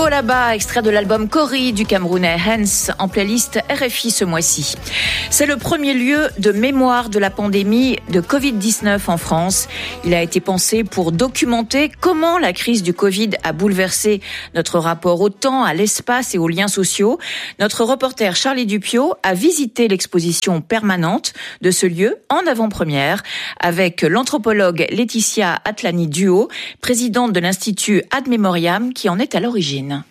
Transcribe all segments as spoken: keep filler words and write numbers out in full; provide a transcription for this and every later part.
nouveau là-bas, extrait de l'album Cory du Camerounais Hans, en playlist R F I ce mois-ci. C'est le premier lieu de mémoire de la pandémie de covid dix-neuf en France. Il a été pensé pour documenter comment la crise du Covid a bouleversé notre rapport au temps, à l'espace et aux liens sociaux. Notre reporter Charlie Dupiot a visité l'exposition permanente de ce lieu en avant-première avec l'anthropologue Laetitia Atlani-Duo, présidente de l'Institut Ad Memoriam, qui en est à l'origine.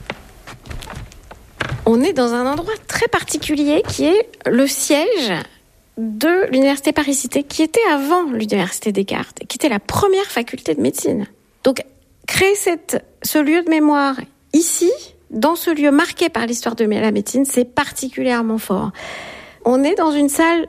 On est dans un endroit très particulier qui est le siège de l'Université Paris-Cité, qui était avant l'Université Descartes, qui était la première faculté de médecine. Donc, créer cette, ce lieu de mémoire ici, dans ce lieu marqué par l'histoire de la médecine, c'est particulièrement fort. On est dans une salle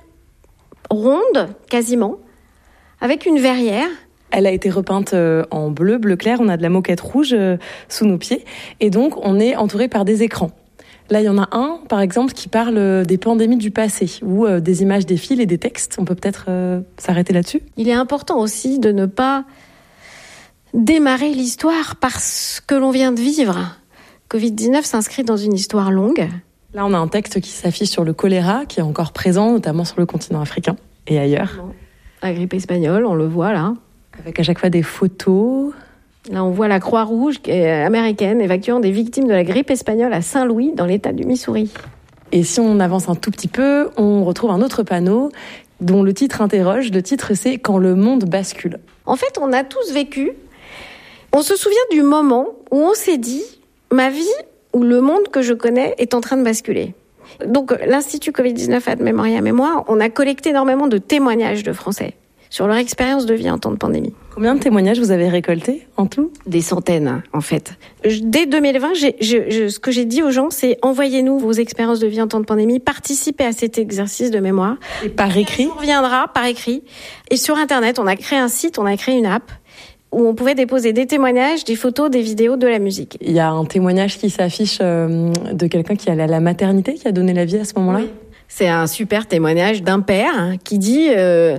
ronde, quasiment, avec une verrière. Elle a été repeinte en bleu, bleu clair. On a de la moquette rouge sous nos pieds. Et donc, on est entouré par des écrans. Là, il y en a un, par exemple, qui parle des pandémies du passé, où euh, des images défilent et des textes. On peut peut-être euh, s'arrêter là-dessus. Il est important aussi de ne pas démarrer l'histoire par ce que l'on vient de vivre. covid dix-neuf s'inscrit dans une histoire longue. Là, on a un texte qui s'affiche sur le choléra, qui est encore présent, notamment sur le continent africain et ailleurs. La grippe espagnole, on le voit là. Avec à chaque fois des photos. Là, on voit la Croix-Rouge américaine évacuant des victimes de la grippe espagnole à Saint-Louis, dans l'État du Missouri. Et si on avance un tout petit peu, on retrouve un autre panneau dont le titre interroge. Le titre, c'est « Quand le monde bascule ». En fait, on a tous vécu. On se souvient du moment où on s'est dit « Ma vie ou le monde que je connais est en train de basculer ». Donc, l'Institut covid dix-neuf Ad Memoriam et moi, on a collecté énormément de témoignages de Français sur leur expérience de vie en temps de pandémie. Combien de témoignages vous avez récoltés en tout ? Des centaines, en fait. Dès deux mille vingt, j'ai, je, je, ce que j'ai dit aux gens, c'est envoyez-nous vos expériences de vie en temps de pandémie, participez à cet exercice de mémoire. Et par écrit ? On reviendra par écrit. Et sur Internet, on a créé un site, on a créé une app où on pouvait déposer des témoignages, des photos, des vidéos, de la musique. Il y a un témoignage qui s'affiche euh, de quelqu'un qui allait à la maternité, qui a donné la vie à ce moment-là ? Oui. C'est un super témoignage d'un père hein, qui dit... Euh,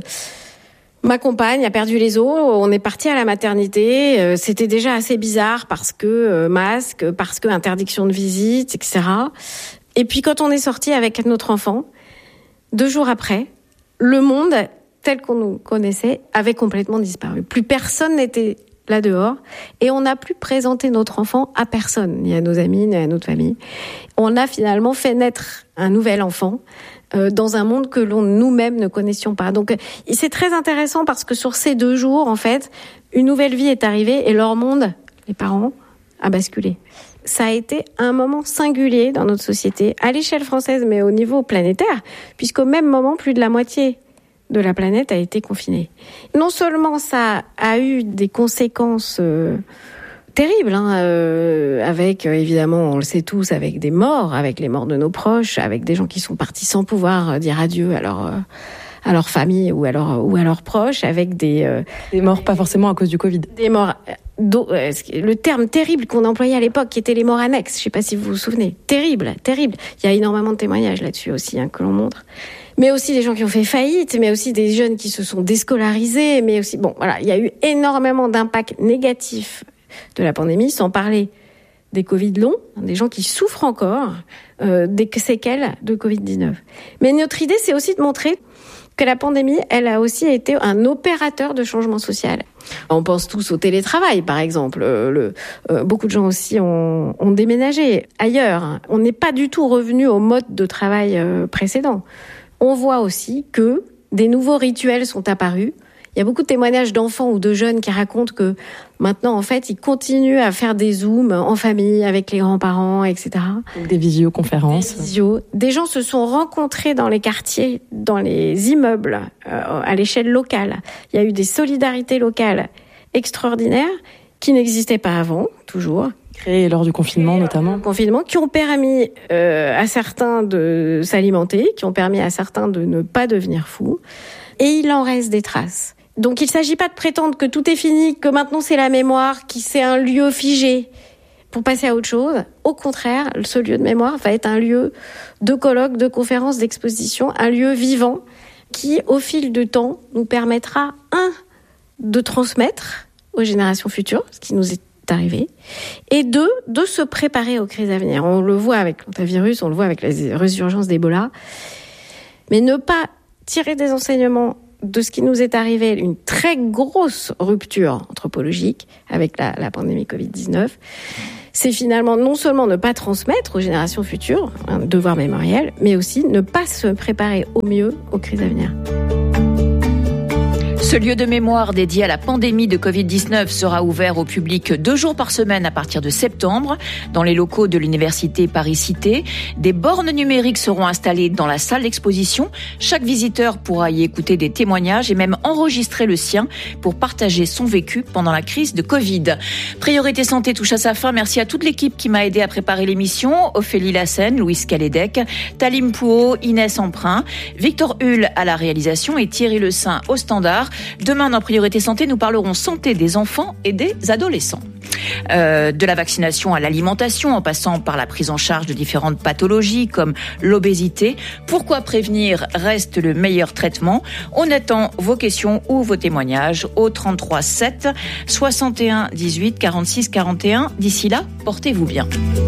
Ma compagne a perdu les os, on est parti à la maternité, euh, c'était déjà assez bizarre parce que euh, masque, parce que interdiction de visite, et cetera. Et puis quand on est sorti avec notre enfant, deux jours après, le monde tel qu'on nous connaissait avait complètement disparu. Plus personne n'était là dehors et on n'a plus présenté notre enfant à personne, ni à nos amis, ni à notre famille. On a finalement fait naître un nouvel enfant dans un monde que l'on nous-mêmes ne connaissions pas. Donc c'est très intéressant parce que sur ces deux jours, en fait, une nouvelle vie est arrivée et leur monde, les parents, a basculé. Ça a été un moment singulier dans notre société, à l'échelle française, mais au niveau planétaire, puisqu'au même moment, plus de la moitié de la planète a été confinée. Non seulement ça a eu des conséquences... Euh, terrible, hein, euh, avec euh, évidemment, on le sait tous, avec des morts, avec les morts de nos proches, avec des gens qui sont partis sans pouvoir euh, dire adieu à leur euh, à leur famille ou à leur ou à leurs proches, avec des euh, des morts pas forcément à cause du Covid. Des morts. Euh, le terme terrible qu'on employait à l'époque, qui était les morts annexes. Je sais pas si vous vous souvenez. Terrible, terrible. Il y a énormément de témoignages là-dessus aussi hein, que l'on montre. Mais aussi des gens qui ont fait faillite, mais aussi des jeunes qui se sont déscolarisés, mais aussi bon, voilà, il y a eu énormément d'impacts négatifs de la pandémie, sans parler des Covid longs, des gens qui souffrent encore euh, des séquelles de covid dix-neuf. Mais notre idée, c'est aussi de montrer que la pandémie, elle a aussi été un opérateur de changement social. On pense tous au télétravail, par exemple. Le, euh, beaucoup de gens aussi ont, ont déménagé ailleurs. On n'est pas du tout revenu au mode de travail euh, précédent. On voit aussi que des nouveaux rituels sont apparus. Il y a beaucoup de témoignages d'enfants ou de jeunes qui racontent que maintenant, en fait, ils continuent à faire des zooms en famille avec les grands-parents, et cetera. Des visioconférences. Des visios. Des gens se sont rencontrés dans les quartiers, dans les immeubles, euh, à l'échelle locale. Il y a eu des solidarités locales extraordinaires qui n'existaient pas avant, toujours. Créées lors du confinement, Créées notamment. Du confinement, qui ont permis euh, à certains de s'alimenter, qui ont permis à certains de ne pas devenir fous. Et il en reste des traces. Donc il ne s'agit pas de prétendre que tout est fini, que maintenant c'est la mémoire, que c'est un lieu figé pour passer à autre chose. Au contraire, ce lieu de mémoire va être un lieu de colloques, de conférences, d'expositions, un lieu vivant qui, au fil du temps, nous permettra, un, de transmettre aux générations futures, ce qui nous est est arrivé. Et deux, de se préparer aux crises à venir. On le voit avec l'hantavirus, on le voit avec la résurgence d'Ebola. Mais ne pas tirer des enseignements de ce qui nous est arrivé, une très grosse rupture anthropologique avec la, la pandémie covid dix-neuf, c'est finalement non seulement ne pas transmettre aux générations futures un devoir mémoriel, mais aussi ne pas se préparer au mieux aux crises à venir. Ce lieu de mémoire dédié à la pandémie de covid dix-neuf sera ouvert au public deux jours par semaine à partir de septembre dans les locaux de l'université Paris-Cité. Des bornes numériques seront installées dans la salle d'exposition. Chaque visiteur pourra y écouter des témoignages et même enregistrer le sien pour partager son vécu pendant la crise de Covid. Priorité Santé touche à sa fin. Merci à toute l'équipe qui m'a aidé à préparer l'émission. Ophélie Lassène, Louise Calédec, Talim Pouot, Inès Emprunt, Victor Hull à la réalisation et Thierry Le Saint au standard. Demain, dans Priorité Santé, nous parlerons santé des enfants et des adolescents. Euh, de la vaccination à l'alimentation, en passant par la prise en charge de différentes pathologies comme l'obésité. Pourquoi prévenir reste le meilleur traitement? On attend vos questions ou vos témoignages au trente-trois sept, soixante et un dix-huit, quarante-six quarante et un. D'ici là, portez-vous bien.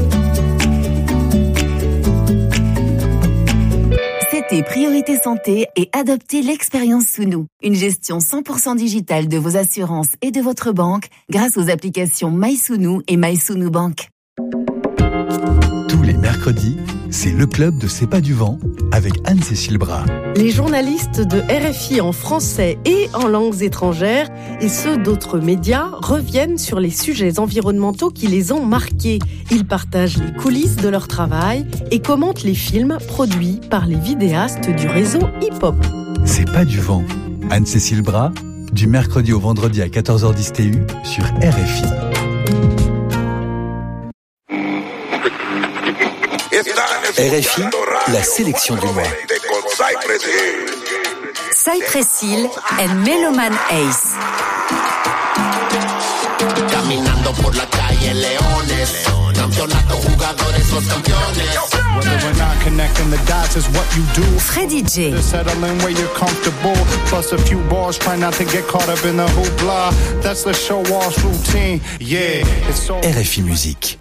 C'était Priorité Santé et adoptez l'expérience Sounou. Une gestion cent pour cent digitale de vos assurances et de votre banque grâce aux applications MySounou et MySounou Bank. Tous les mercredis, c'est le club de C'est pas du vent avec Anne-Cécile Bras. Les journalistes de R F I en français et en langues étrangères et ceux d'autres médias reviennent sur les sujets environnementaux qui les ont marqués. Ils partagent les coulisses de leur travail et commentent les films produits par les vidéastes du réseau hip-hop. C'est pas du vent. Anne-Cécile Bras, du mercredi au vendredi à quatorze heures dix T U sur R F I. R F I, la sélection du mois. Cypress Hill and Meloman Ace. Caminando por la calle leones, campeonato jugadores los campeones. Whether we're not connecting the dots is what you do. Freddy J. Settling where you're comfortable, plus a few bars, try not to get caught up in the hoopla. That's the show off routine. Yeah, it's so. R F I Musique.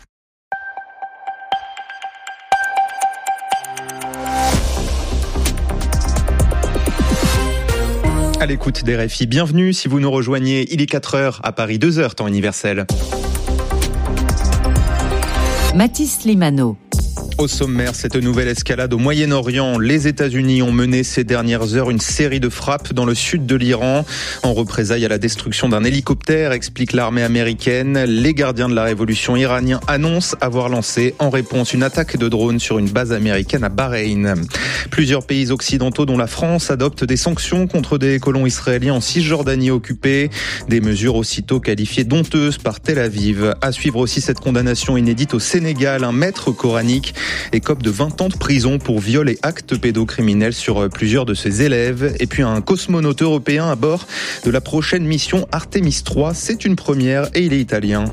À l'écoute des R F I, bienvenue. Si vous nous rejoignez, il est quatre heures à Paris, deux heures temps universel. Mathis Limano. Au sommaire, cette nouvelle escalade au Moyen-Orient. Les États-Unis ont mené ces dernières heures une série de frappes dans le sud de l'Iran. En représailles à la destruction d'un hélicoptère, explique l'armée américaine. Les gardiens de la révolution iraniens annoncent avoir lancé en réponse une attaque de drone sur une base américaine à Bahreïn. Plusieurs pays occidentaux, dont la France, adoptent des sanctions contre des colons israéliens en Cisjordanie occupée. Des mesures aussitôt qualifiées d'honteuses par Tel Aviv. À suivre aussi cette condamnation inédite au Sénégal. Un maître coranique écope de vingt ans de prison pour viol et actes pédocriminels sur plusieurs de ses élèves. Et puis un cosmonaute européen à bord de la prochaine mission Artemis trois. C'est une première et il est italien.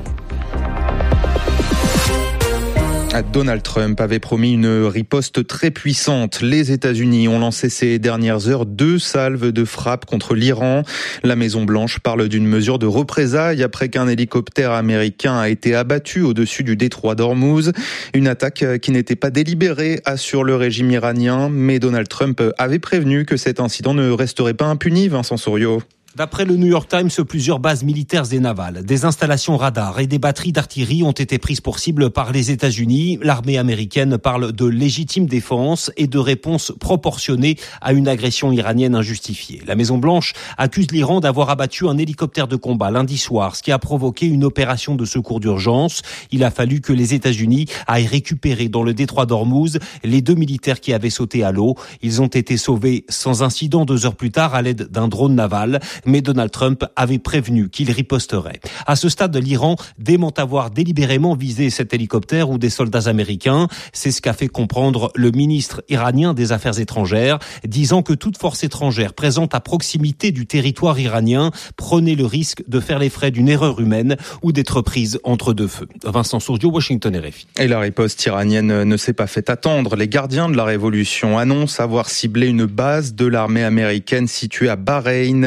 Donald Trump avait promis une riposte très puissante. Les États-Unis ont lancé ces dernières heures deux salves de frappe contre l'Iran. La Maison-Blanche parle d'une mesure de représailles après qu'un hélicoptère américain a été abattu au-dessus du détroit d'Ormuz. Une attaque qui n'était pas délibérée, assure le régime iranien. Mais Donald Trump avait prévenu que cet incident ne resterait pas impuni, Vincent Souriau. D'après le New York Times, plusieurs bases militaires et navales, des installations radars et des batteries d'artillerie ont été prises pour cible par les États-Unis. L'armée américaine parle de légitime défense et de réponse proportionnée à une agression iranienne injustifiée. La Maison-Blanche accuse l'Iran d'avoir abattu un hélicoptère de combat lundi soir, ce qui a provoqué une opération de secours d'urgence. Il a fallu que les États-Unis aillent récupérer dans le détroit d'Ormuz les deux militaires qui avaient sauté à l'eau. Ils ont été sauvés sans incident deux heures plus tard à l'aide d'un drone naval. Mais Donald Trump avait prévenu qu'il riposterait. À ce stade, l'Iran dément avoir délibérément visé cet hélicoptère ou des soldats américains. C'est ce qu'a fait comprendre le ministre iranien des Affaires étrangères, disant que toute force étrangère présente à proximité du territoire iranien prenait le risque de faire les frais d'une erreur humaine ou d'être prise entre deux feux. Vincent Souriau, Washington, R F I. Et la riposte iranienne ne s'est pas fait attendre. Les gardiens de la révolution annoncent avoir ciblé une base de l'armée américaine située à Bahreïn où les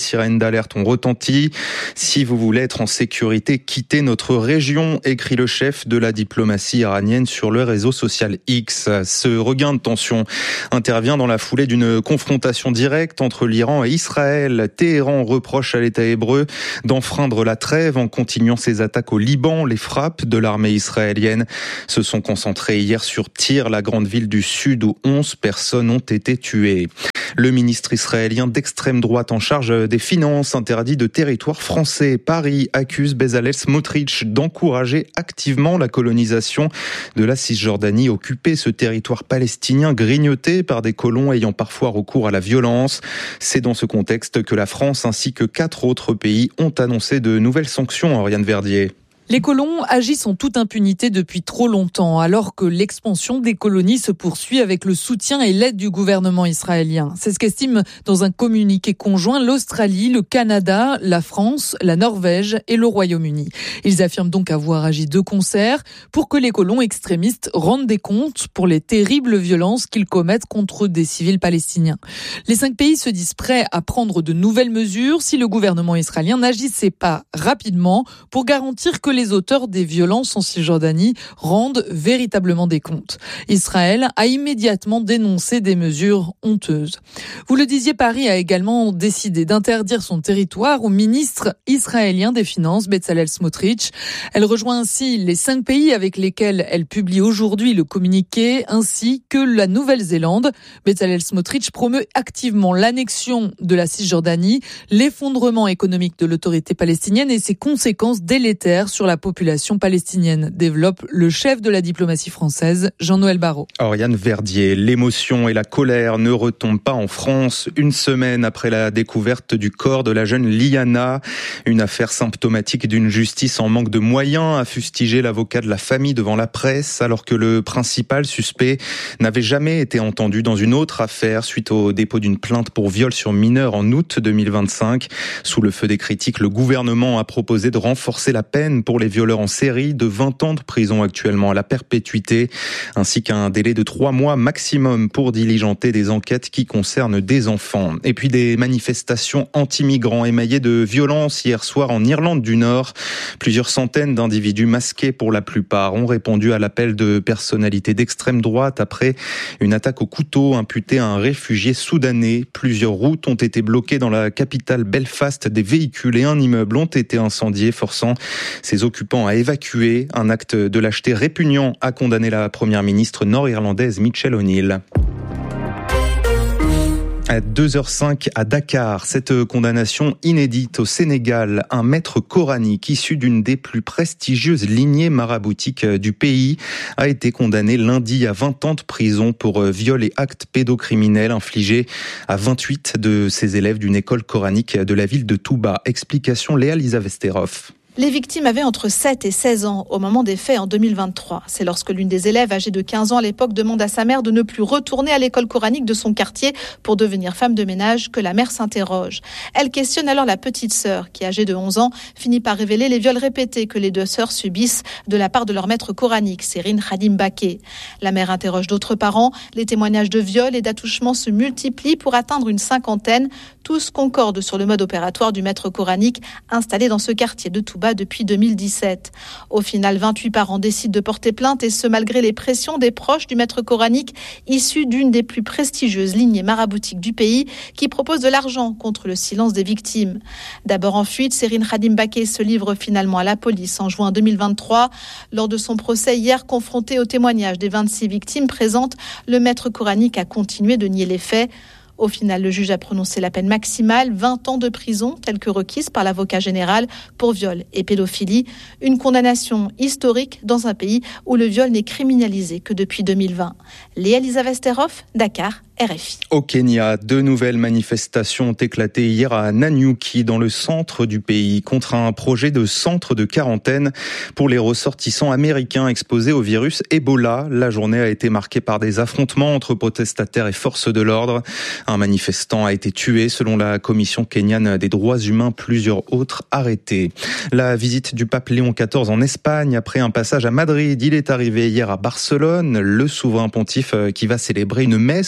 sirènes d'alerte ont retenti. Si vous voulez être en sécurité, quittez notre région, écrit le chef de la diplomatie iranienne sur le réseau social X. Ce regain de tension intervient dans la foulée d'une confrontation directe entre l'Iran et Israël. Téhéran reproche à l'État hébreu d'enfreindre la trêve en continuant ses attaques au Liban. Les frappes de l'armée israélienne se sont concentrées hier sur Tyr, la grande ville du sud où onze personnes ont été tuées. Le ministre israélien d'extrême droite en charge des finances interdit de territoire français. Paris accuse Bezalel Smotrich d'encourager activement la colonisation de la Cisjordanie occupée, ce territoire palestinien grignoté par des colons ayant parfois recours à la violence. C'est dans ce contexte que la France ainsi que quatre autres pays ont annoncé de nouvelles sanctions. Oriane Verdier. Les colons agissent en toute impunité depuis trop longtemps, alors que l'expansion des colonies se poursuit avec le soutien et l'aide du gouvernement israélien. C'est ce qu'estiment dans un communiqué conjoint l'Australie, le Canada, la France, la Norvège et le Royaume-Uni. Ils affirment donc avoir agi de concert pour que les colons extrémistes rendent des comptes pour les terribles violences qu'ils commettent contre des civils palestiniens. Les cinq pays se disent prêts à prendre de nouvelles mesures si le gouvernement israélien n'agissait pas rapidement pour garantir que les auteurs des violences en Cisjordanie rendent véritablement des comptes. Israël a immédiatement dénoncé des mesures honteuses. Vous le disiez, Paris a également décidé d'interdire son territoire au ministre israélien des Finances, Bezalel Smotrich. Elle rejoint ainsi les cinq pays avec lesquels elle publie aujourd'hui le communiqué, ainsi que la Nouvelle-Zélande. Bezalel Smotrich promeut activement l'annexion de la Cisjordanie, l'effondrement économique de l'autorité palestinienne et ses conséquences délétères sur la population palestinienne, développe le chef de la diplomatie française, Jean-Noël Barrot. Oriane Verdier, l'émotion et la colère ne retombent pas en France. Une semaine après la découverte du corps de la jeune Liana, une affaire symptomatique d'une justice en manque de moyens, a fustigé l'avocat de la famille devant la presse, alors que le principal suspect n'avait jamais été entendu dans une autre affaire suite au dépôt d'une plainte pour viol sur mineur en août deux mille vingt-cinq. Sous le feu des critiques, le gouvernement a proposé de renforcer la peine pour les violeurs en série, de vingt ans de prison actuellement à la perpétuité, ainsi qu'un délai de trois mois maximum pour diligenter des enquêtes qui concernent des enfants. Et puis des manifestations anti-migrants émaillées de violences hier soir en Irlande du Nord. Plusieurs centaines d'individus masqués pour la plupart ont répondu à l'appel de personnalités d'extrême droite après une attaque au couteau imputée à un réfugié soudanais. Plusieurs routes ont été bloquées dans la capitale Belfast. Des véhicules et un immeuble ont été incendiés, forçant ces occupants à évacuer. Un acte de lâcheté répugnant a condamné la première ministre nord-irlandaise Michelle O'Neill. À deux heures cinq à Dakar, cette condamnation inédite au Sénégal. Un maître coranique issu d'une des plus prestigieuses lignées maraboutiques du pays a été condamné lundi à vingt ans de prison pour viol et actes pédocriminels infligés à vingt-huit de ses élèves d'une école coranique de la ville de Touba. Explication Léa Lisa Vesterov. Les victimes avaient entre sept et seize ans au moment des faits en deux mille vingt-trois. C'est lorsque l'une des élèves âgée de quinze ans à l'époque demande à sa mère de ne plus retourner à l'école coranique de son quartier pour devenir femme de ménage que la mère s'interroge. Elle questionne alors la petite sœur qui, âgée de onze ans, finit par révéler les viols répétés que les deux sœurs subissent de la part de leur maître coranique, Serine Khadim Baké. La mère interroge d'autres parents. Les témoignages de viols et d'attouchements se multiplient pour atteindre une cinquantaine. Tous concordent sur le mode opératoire du maître coranique installé dans ce quartier de Touba depuis deux mille dix-sept. Au final, vingt-huit parents décident de porter plainte et ce malgré les pressions des proches du maître coranique issu d'une des plus prestigieuses lignées maraboutiques du pays qui propose de l'argent contre le silence des victimes. D'abord en fuite, Serine Khadim Baké se livre finalement à la police en juin deux mille vingt-trois. Lors de son procès hier, confronté aux témoignages des vingt-six victimes présentes, le maître coranique a continué de nier les faits. Au final, le juge a prononcé la peine maximale, vingt ans de prison, telle que requise par l'avocat général pour viol et pédophilie. Une condamnation historique dans un pays où le viol n'est criminalisé que depuis deux mille vingt. Léa Lisa Vesterov, Dakar, R F I. Au Kenya, deux nouvelles manifestations ont éclaté hier à Nanyuki, dans le centre du pays, contre un projet de centre de quarantaine pour les ressortissants américains exposés au virus Ebola. La journée a été marquée par des affrontements entre protestataires et forces de l'ordre. Un manifestant a été tué selon la commission kenyane des droits humains, plusieurs autres arrêtés. La visite du pape Léon quatorze en Espagne après un passage à Madrid. Il est arrivé hier à Barcelone. Le souverain pontife qui va célébrer une messe à la Sagrada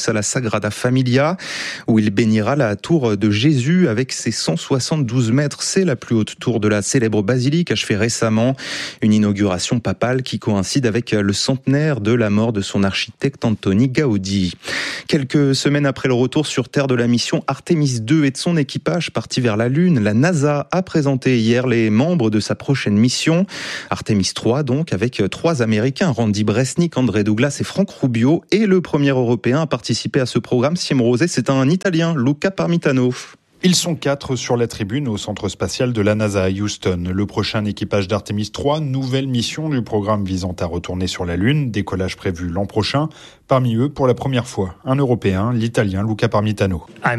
Sagrada Familia, où il bénira la tour de Jésus avec ses cent soixante-douze mètres. C'est la plus haute tour de la célèbre basilique, achevée récemment. Une inauguration papale qui coïncide avec le centenaire de la mort de son architecte Antoni Gaudi. Quelques semaines après le retour sur Terre de la mission Artemis deux et de son équipage parti vers la Lune, la NASA a présenté hier les membres de sa prochaine mission. Artemis trois donc, avec trois Américains, Randy Bresnik, André Douglas et Franck Rubio. Et le premier Européen à participer à ce programme, Siem Rosé, c'est un Italien, Luca Parmitano. Ils sont quatre sur la tribune au centre spatial de la NASA à Houston. Le prochain équipage d'Artemis trois, nouvelle mission du programme visant à retourner sur la Lune, décollage prévu l'an prochain. Parmi eux, pour la première fois, un Européen, l'Italien Luca Parmitano.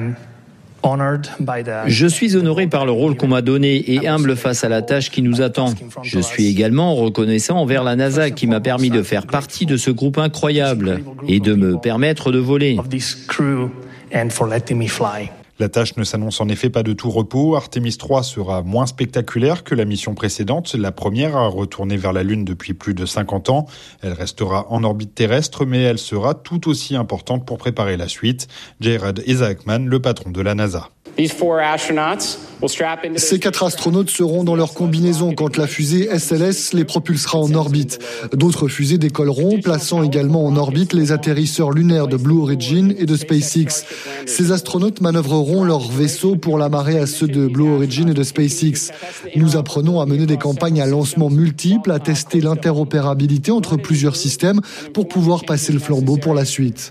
Je suis honoré par le rôle qu'on m'a donné et humble face à la tâche qui nous attend. Je suis également reconnaissant envers la NASA qui m'a permis de faire partie de ce groupe incroyable et de me permettre de voler. La tâche ne s'annonce en effet pas de tout repos. Artemis trois sera moins spectaculaire que la mission précédente, la première à retourner vers la Lune depuis plus de cinquante ans. Elle restera en orbite terrestre, mais elle sera tout aussi importante pour préparer la suite. Jared Isaacman, le patron de la NASA. Ces quatre astronautes seront dans leur combinaison quand la fusée S L S les propulsera en orbite. D'autres fusées décolleront, plaçant également en orbite les atterrisseurs lunaires de Blue Origin et de SpaceX. Ces astronautes manœuvreront leurs vaisseaux pour l'amarrer à ceux de Blue Origin et de SpaceX. Nous apprenons à mener des campagnes à lancement multiples, à tester l'interopérabilité entre plusieurs systèmes pour pouvoir passer le flambeau pour la suite.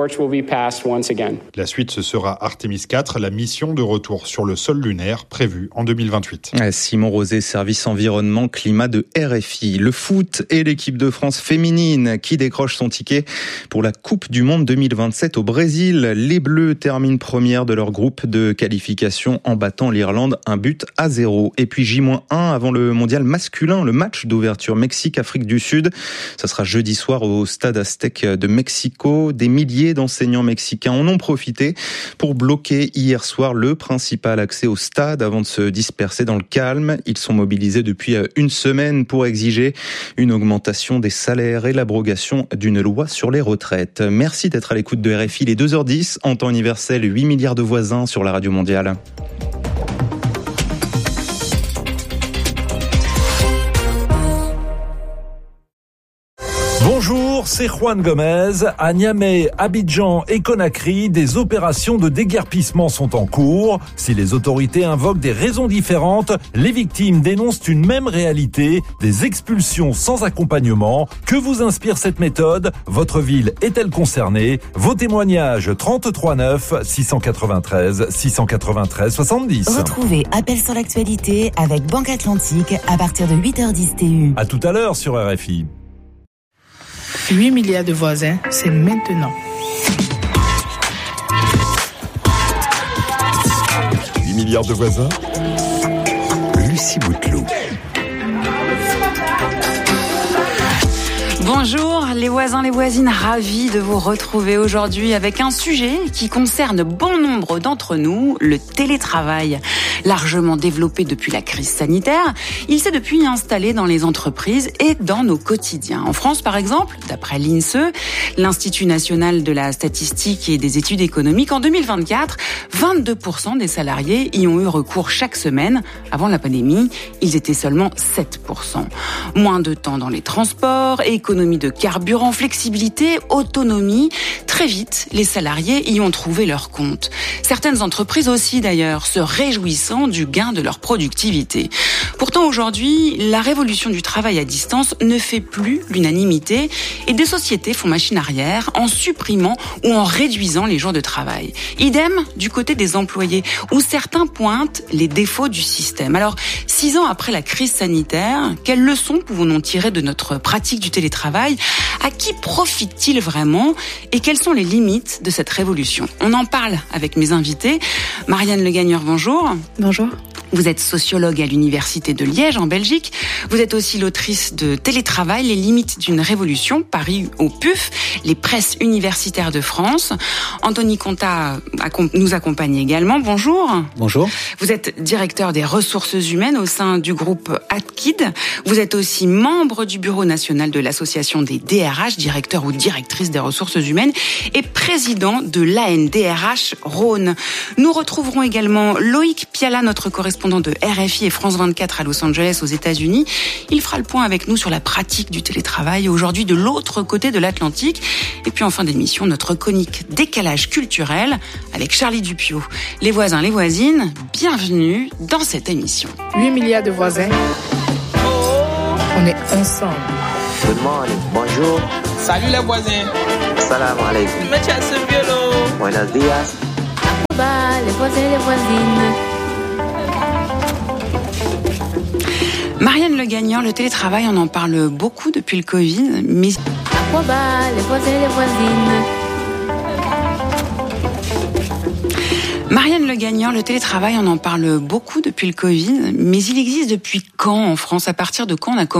La suite, ce sera Artemis quatre, la mission de retour sur le sol lunaire prévu en deux mille vingt-huit. Simon Rosé, service environnement climat de R F I. Le foot et l'équipe de France féminine qui décroche son ticket pour la Coupe du Monde deux mille vingt-sept au Brésil. Les Bleus terminent première de leur groupe de qualification en battant l'Irlande un but à zéro. Et puis J un avant le mondial masculin, le match d'ouverture Mexique-Afrique du Sud. Ça sera jeudi soir au stade Aztec de Mexico. Des milliers d'enseignants mexicains en ont profité pour bloquer hier soir le principal accès au stade avant de se disperser dans le calme. Ils sont mobilisés depuis une semaine pour exiger une augmentation des salaires et l'abrogation d'une loi sur les retraites. Merci d'être à l'écoute de R F I. Les deux heures dix en temps universel, huit milliards de voisins sur la radio mondiale. Bonjour, c'est Juan Gomez. À Niamey, Abidjan et Conakry, des opérations de déguerpissement sont en cours. Si les autorités invoquent des raisons différentes, les victimes dénoncent une même réalité, des expulsions sans accompagnement. Que vous inspire cette méthode ? Votre ville est-elle concernée ? Vos témoignages trente-trois neuf six cent quatre-vingt-treize six cent quatre-vingt-treize soixante-dix. Retrouvez Appel sur l'actualité avec Banque Atlantique à partir de huit heures dix T U. À tout à l'heure sur R F I. huit milliards de voisins, c'est maintenant. huit milliards de voisins. Lucie Bouteloup. Bonjour les voisins, les voisines, ravis de vous retrouver aujourd'hui avec un sujet qui concerne bon nombre d'entre nous, le télétravail. Largement développé depuis la crise sanitaire, il s'est depuis installé dans les entreprises et dans nos quotidiens. En France, par exemple, d'après l'INSEE, l'Institut national de la statistique et des études économiques, en deux mille vingt-quatre, vingt-deux pour cent des salariés y ont eu recours chaque semaine. Avant la pandémie, ils étaient seulement sept pour cent. Moins de temps dans les transports, économie de carburant, flexibilité, autonomie. Très vite, les salariés y ont trouvé leur compte. Certaines entreprises aussi, d'ailleurs, se réjouissant du gain de leur productivité. Pourtant, aujourd'hui, la révolution du travail à distance ne fait plus l'unanimité et des sociétés font machine arrière en supprimant ou en réduisant les jours de travail. Idem du côté des employés, où certains pointent les défauts du système. Alors, six ans après la crise sanitaire, quelles leçons pouvons-nous tirer de notre pratique du télétravail ? À qui profite-t-il vraiment ? Et quelles sont les limites de cette révolution ? On en parle avec mes invités. Marianne Le Gagneur, bonjour. Bonjour. Vous êtes sociologue à l'Université de Liège, en Belgique. Vous êtes aussi l'autrice de Télétravail, les limites d'une révolution, paru au P U F, les presses universitaires de France. Anthony Contat nous accompagne également. Bonjour. Bonjour. Vous êtes directeur des ressources humaines au sein du groupe AdKid. Vous êtes aussi membre du bureau national de l'association des D R H, directeur ou directrice des ressources humaines, et président de l'A N D R H Rhône. Nous retrouverons également Loïc Piala, notre correspondant de R F I et France vingt-quatre à Los Angeles aux États-Unis. Il fera le point avec nous sur la pratique du télétravail aujourd'hui de l'autre côté de l'Atlantique. Et puis en fin d'émission, notre chronique décalage culturel avec Charlie Dupiot. Les voisins, les voisines, bienvenue dans cette émission. huit milliards de voisins. On est ensemble. Good morning, bonjour. Salut les voisins. Salam alaikum. Buenos días. Les voisins, les voisines. Marianne Le Gagnant, le télétravail, on en parle beaucoup depuis le Covid, mais... À quoi bas, les voisins, les voisines. Marianne Le Gagnant, le télétravail, on en parle beaucoup depuis le Covid, mais il existe depuis quand en France? À partir de quand on a commencé